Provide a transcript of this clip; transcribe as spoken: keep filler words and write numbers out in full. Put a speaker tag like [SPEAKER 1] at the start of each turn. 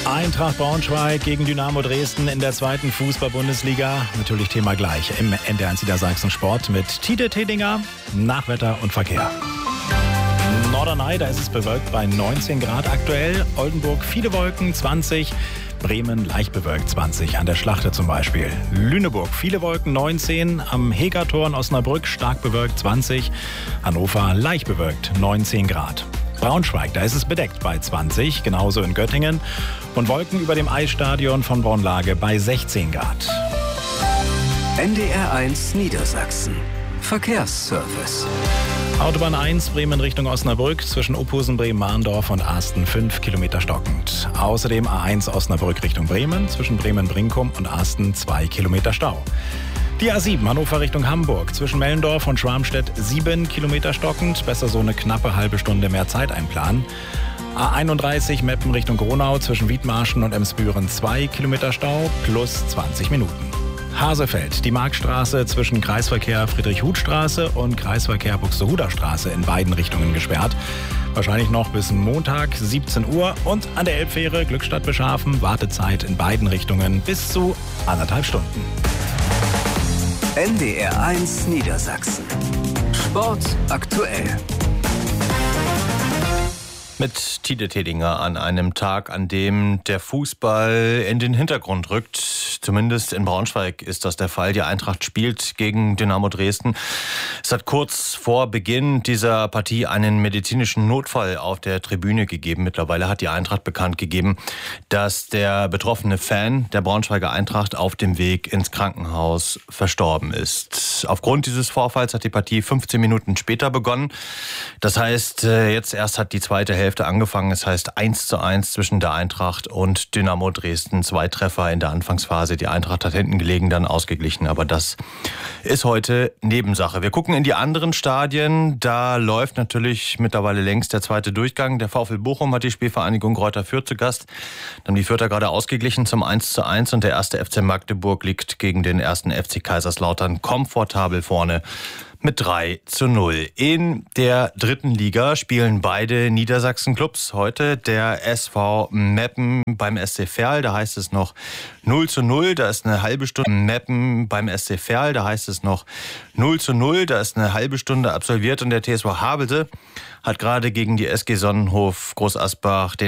[SPEAKER 1] Eintracht Braunschweig gegen Dynamo Dresden in der zweiten Fußball-Bundesliga. Natürlich Thema gleich im N D R eins Niedersachsen Sport mit Tide Tedinger, Nachwetter und Verkehr. Norderney, da ist es bewölkt bei neunzehn Grad aktuell. Oldenburg viele Wolken, zwanzig. Bremen leicht bewölkt, zwanzig. An der Schlachte zum Beispiel. Lüneburg viele Wolken, neunzehn. Am Hegertor in Osnabrück stark bewölkt, zwanzig. Hannover leicht bewölkt, neunzehn Grad. Braunschweig, da ist es bedeckt bei zwanzig, genauso in Göttingen. Und Wolken über dem Eisstadion von Braunlage bei sechzehn Grad.
[SPEAKER 2] N D R eins Niedersachsen. Verkehrsservice.
[SPEAKER 1] Autobahn eins, Bremen Richtung Osnabrück, zwischen Uphusen, Bremen-Mahndorf und Asten fünf Kilometer stockend. Außerdem A eins Osnabrück Richtung Bremen, zwischen Bremen-Brinkum und Asten zwei Kilometer Stau. Die A sieben Hannover Richtung Hamburg, zwischen Mellendorf und Schwarmstedt sieben Kilometer stockend. Besser so eine knappe halbe Stunde mehr Zeit einplanen. A einunddreißig Meppen Richtung Gronau, zwischen Wiedmarschen und Emsbüren zwei Kilometer Stau plus zwanzig Minuten. Hasefeld, die Marktstraße zwischen Kreisverkehr Friedrich-Huth-Straße und Kreisverkehr Buxtehuder-Straße in beiden Richtungen gesperrt. Wahrscheinlich noch bis Montag siebzehn Uhr. Und an der Elbfähre Glückstadt Beschafen, Wartezeit in beiden Richtungen bis zu anderthalb Stunden.
[SPEAKER 2] N D R eins Niedersachsen. Sport aktuell.
[SPEAKER 3] Mit Tide Tedinger an einem Tag, an dem der Fußball in den Hintergrund rückt. Zumindest in Braunschweig ist das der Fall. Die Eintracht spielt gegen Dynamo Dresden. Es hat kurz vor Beginn dieser Partie einen medizinischen Notfall auf der Tribüne gegeben. Mittlerweile hat die Eintracht bekannt gegeben, dass der betroffene Fan der Braunschweiger Eintracht auf dem Weg ins Krankenhaus verstorben ist. Aufgrund dieses Vorfalls hat die Partie fünfzehn Minuten später begonnen. Das heißt, jetzt erst hat die zweite Hälfte angefangen. Es heißt eins zu eins zwischen der Eintracht und Dynamo Dresden. Zwei Treffer in der Anfangsphase. Die Eintracht hat hinten gelegen, dann ausgeglichen. Aber das ist heute Nebensache. Wir gucken in die anderen Stadien. Da läuft natürlich mittlerweile längst der zweite Durchgang. Der VfL Bochum hat die Spielvereinigung Greuther Fürth zu Gast. Dann die Fürther gerade ausgeglichen zum eins zu eins. Und der erste F C Magdeburg liegt gegen den ersten F C Kaiserslautern komfortabel vorne mit drei zu null. In der dritten Liga spielen beide Niedersachsen-Clubs heute. Der S V Meppen beim S C Verl, da heißt es noch null zu null. Da ist eine halbe Stunde Meppen beim S C Verl, da heißt es noch null zu null. Da ist eine halbe Stunde absolviert und der T S V Havelse hat gerade gegen die S G Sonnenhof Groß Asbach den